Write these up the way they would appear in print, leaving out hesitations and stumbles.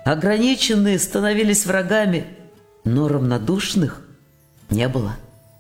Ограниченные становились врагами, но равнодушных не было.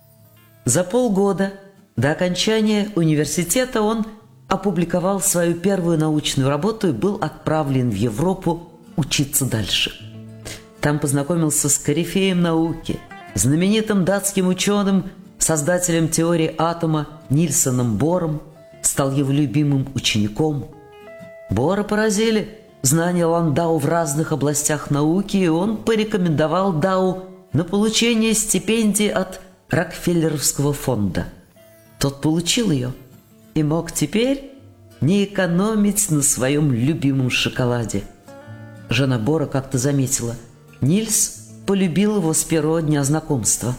За полгода до окончания университета он опубликовал свою первую научную работу и был отправлен в Европу учиться дальше. Там познакомился с корифеем науки, знаменитым датским ученым, создателем теории атома Нильсоном Бором, стал его любимым учеником. Бора поразили знания Ландау в разных областях науки, и он порекомендовал Дау на получение стипендии от Рокфеллеровского фонда. Тот получил ее и мог теперь не экономить на своем любимом шоколаде. Жена Бора как-то заметила: Нильс полюбил его с первого дня знакомства.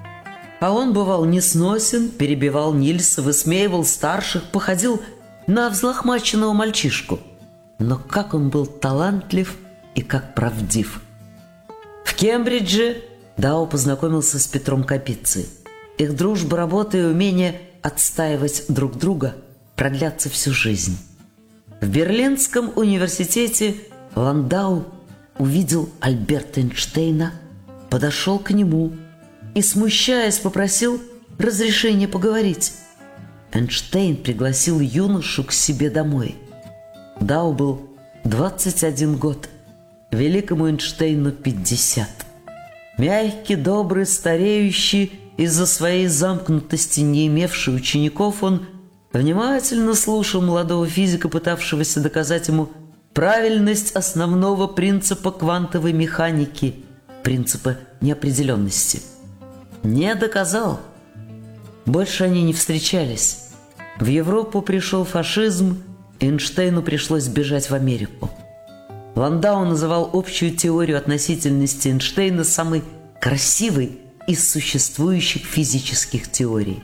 А он бывал несносен, перебивал Нильса, высмеивал старших, походил на взлохмаченного мальчишку. Но как он был талантлив и как правдив. В Кембридже Дау познакомился с Петром Капицци. Их дружба, работа и умение отстаивать друг друга продлятся всю жизнь. В Берлинском университете Ландау увидел Альберта Эйнштейна, подошел к нему и, смущаясь, попросил разрешения поговорить. Эйнштейн пригласил юношу к себе домой. Дау был 21 год, великому Эйнштейну 50. Мягкий, добрый, стареющий, из-за своей замкнутости не имевший учеников, он внимательно слушал молодого физика, пытавшегося доказать ему правильность основного принципа квантовой механики, принципа неопределенности. Не доказал. Больше они не встречались. В Европу пришел фашизм, Эйнштейну пришлось бежать в Америку. Ландау называл общую теорию относительности Эйнштейна самой красивой из существующих физических теорий.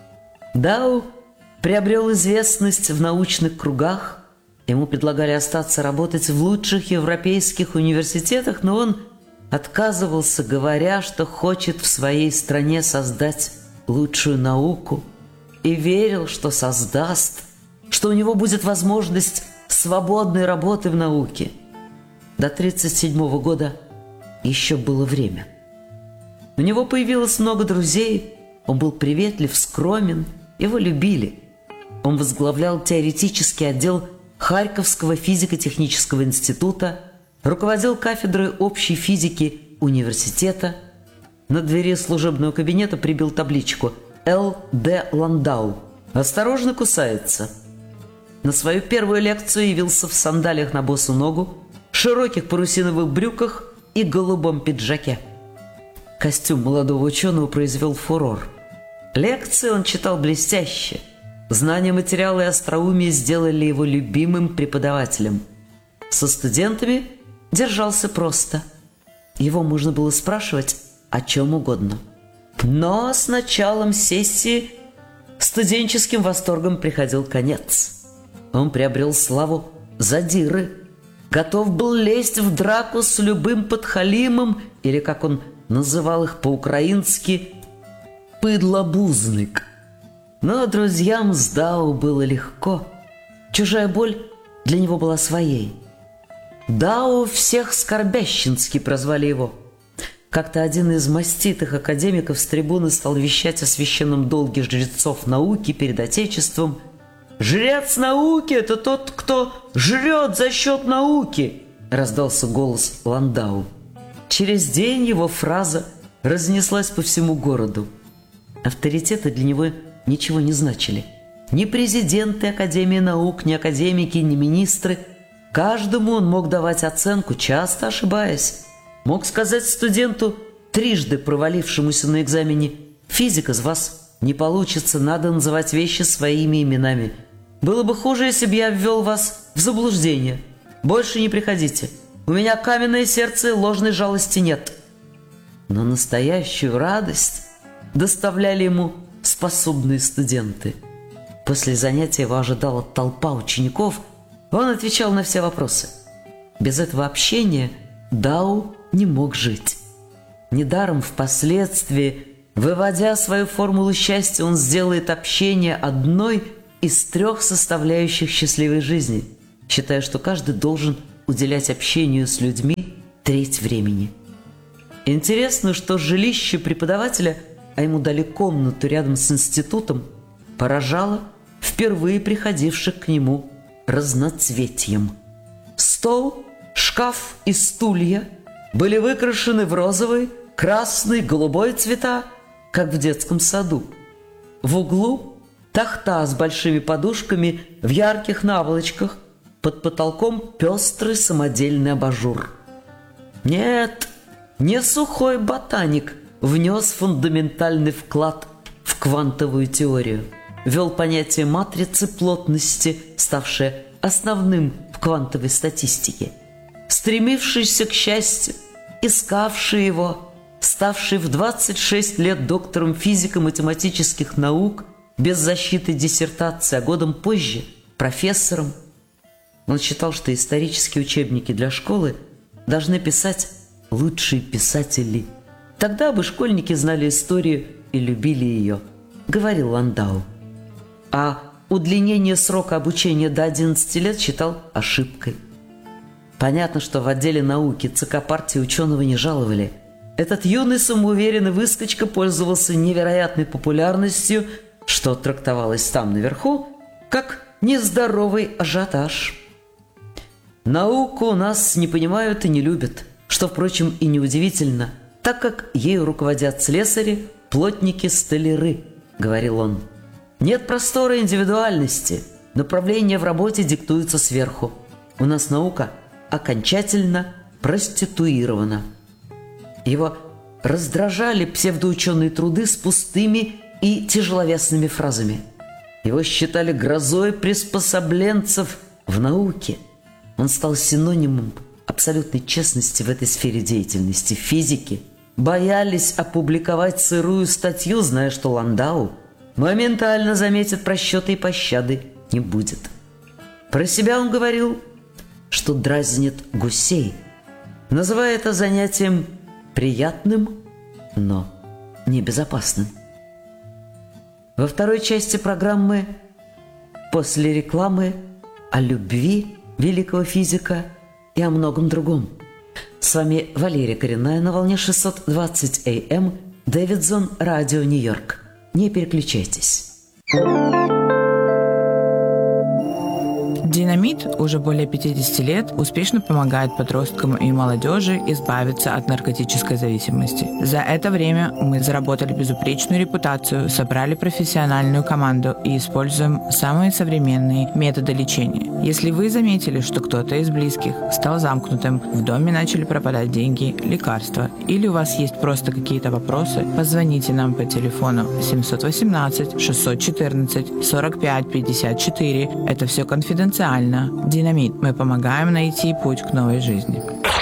Дау приобрел известность в научных кругах. Ему предлагали остаться работать в лучших европейских университетах, но он отказывался, говоря, что хочет в своей стране создать лучшую науку, и верил, что создаст, что у него будет возможность свободной работы в науке. До 1937 года еще было время. У него появилось много друзей, он был приветлив, скромен, его любили. Он возглавлял теоретический отдел Харьковского физико-технического института, руководил кафедрой общей физики университета. На двери служебного кабинета прибил табличку «Л. Д. Ландау. Осторожно, кусается». На свою первую лекцию явился в сандалиях на босу ногу, широких парусиновых брюках и голубом пиджаке. Костюм молодого ученого произвел фурор. Лекции он читал блестяще. Знание материала и остроумие сделали его любимым преподавателем. Со студентами держался просто. Его можно было спрашивать о чем угодно. Но с началом сессии студенческим восторгом приходил конец. Он приобрел славу задиры, готов был лезть в драку с любым подхалимом, или, как он называл их по-украински, «пыдлобузник». Но друзьям с Дау было легко. Чужая боль для него была своей. Дау всех скорбящински прозвали его. Как-то один из маститых академиков с трибуны стал вещать о священном долге жрецов науки перед Отечеством. «Жрец науки – это тот, кто жрет за счет науки!» – раздался голос Ландау. Через день его фраза разнеслась по всему городу. Авторитеты для него ничего не значили. Ни президенты Академии наук, ни академики, ни министры. Каждому он мог давать оценку, часто ошибаясь. Мог сказать студенту, трижды провалившемуся на экзамене: «Физик из вас не получится, надо называть вещи своими именами. Было бы хуже, если бы я ввел вас в заблуждение. Больше не приходите. У меня каменное сердце, ложной жалости нет». Но настоящую радость доставляли ему способные студенты. После занятия его ожидала толпа учеников. Он отвечал на все вопросы. Без этого общения Дау не мог жить. Недаром впоследствии, выводя свою формулу счастья, он сделает общение одной из 3 составляющих счастливой жизни, считая, что каждый должен уделять общению с людьми треть времени. Интересно, что жилище преподавателя, а ему дали комнату рядом с институтом, поражало впервые приходивших к нему разноцветием. Стол, шкаф и стулья были выкрашены в розовый, красный, голубой цвета, как в детском саду. В углу тахта с большими подушками в ярких наволочках, под потолком пестрый самодельный абажур. Нет, не сухой ботаник внес фундаментальный вклад в квантовую теорию, ввел понятие матрицы плотности, ставшее основным в квантовой статистике. Стремившийся к счастью, искавший его, ставший в 26 лет доктором физико-математических наук без защиты диссертации, а годом позже профессором. Он считал, что исторические учебники для школы должны писать лучшие писатели. Тогда бы школьники знали историю и любили ее, говорил Ландау. А удлинение срока обучения до 11 лет считал ошибкой. Понятно, что в отделе науки ЦК партии ученого не жаловали. Этот юный самоуверенный выскочка пользовался невероятной популярностью, что трактовалось там наверху как нездоровый ажиотаж. Науку у нас не понимают и не любят, что, впрочем, и неудивительно, так как ею руководят слесари, плотники, столяры, говорил он. Нет простора индивидуальности, направления в работе диктуются сверху. У нас наука окончательно проституирована. Его раздражали псевдоученые труды с пустыми и тяжеловесными фразами. Его считали грозой приспособленцев в науке. Он стал синонимом абсолютной честности в этой сфере деятельности. Физики боялись опубликовать сырую статью, зная, что Ландау моментально заметит просчеты и пощады не будет. Про себя он говорил, что дразнит гусей, называя это занятием приятным, но небезопасным. Во второй части программы после рекламы о любви великого физика и о многом другом. С вами Валерия Коренная на волне 620 АМ, Дэвидсон, радио Нью-Йорк. Не переключайтесь. Динамит уже более 50 лет успешно помогает подросткам и молодежи избавиться от наркотической зависимости. За это время мы заработали безупречную репутацию, собрали профессиональную команду и используем самые современные методы лечения. Если вы заметили, что кто-то из близких стал замкнутым, в доме начали пропадать деньги, лекарства, или у вас есть просто какие-то вопросы, позвоните нам по телефону 718 614 45 54. Это все конфиденциально. Динамит. Мы помогаем найти путь к новой жизни.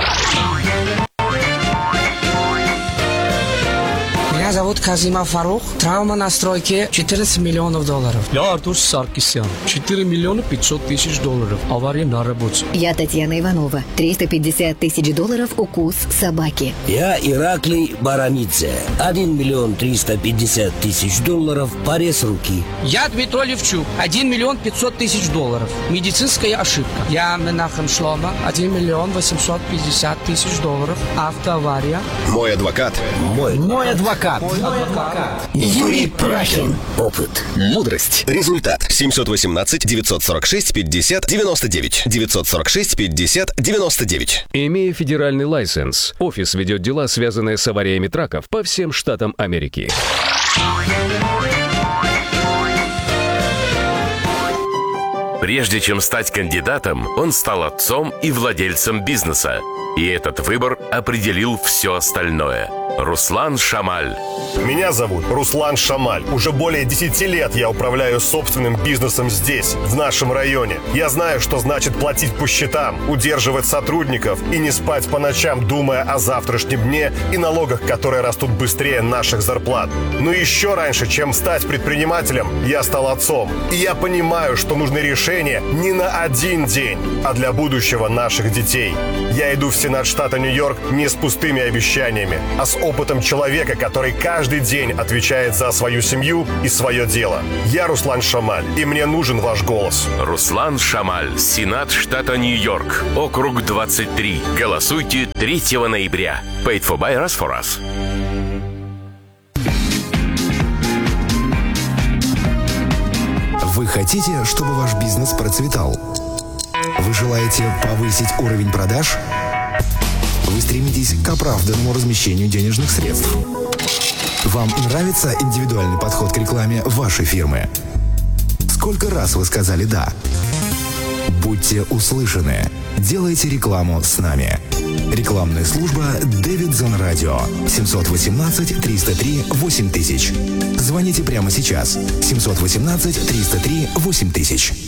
Меня зовут Казимов Фарух. Травма на стройке $14 миллионов. Я Артур Саркисян. 4 миллиона 500 тысяч долларов. Авария на работе. Я Татьяна Иванова. $350 тысяч укус собаки. Я Ираклий Баранидзе. 1 миллион 350 тысяч долларов. Порез руки. Я Дмитрий Левчук. $1 миллион 500 тысяч. Медицинская ошибка. Я Менахем Шлома. 1 миллион 850 тысяч. Автоавария. Мой адвокат. Мой адвокат. Юрий Прахин. Опыт. Мудрость. Результат. 718-946-50-99. 946-50-99. Имея федеральный лайсенс, офис ведет дела, связанные с авариями траков по всем штатам Америки. Прежде чем стать кандидатом, он стал отцом и владельцем бизнеса. И этот выбор определил все остальное. Руслан Шамаль. Меня зовут Руслан Шамаль. Уже более 10 лет я управляю собственным бизнесом здесь, в нашем районе. Я знаю, что значит платить по счетам, удерживать сотрудников и не спать по ночам, думая о завтрашнем дне и налогах, которые растут быстрее наших зарплат. Но еще раньше, чем стать предпринимателем, я стал отцом. И я понимаю, что нужны решения, решение не на один день, а для будущего наших детей. Я иду в Сенат штата Нью-Йорк не с пустыми обещаниями, а с опытом человека, который каждый день отвечает за свою семью и свое дело. Я Руслан Шамаль, и мне нужен ваш голос. Руслан Шамаль, Сенат штата Нью-Йорк, округ 23. Голосуйте 3 ноября. Paid for by Us for Us. Вы хотите, чтобы ваш бизнес процветал? Вы желаете повысить уровень продаж? Вы стремитесь к оправданному размещению денежных средств? Вам нравится индивидуальный подход к рекламе вашей фирмы? Сколько раз вы сказали «да»? Будьте услышаны. Делайте рекламу с нами. Рекламная служба Davidson Radio 718-303-8000. Звоните прямо сейчас. 718-303-8000.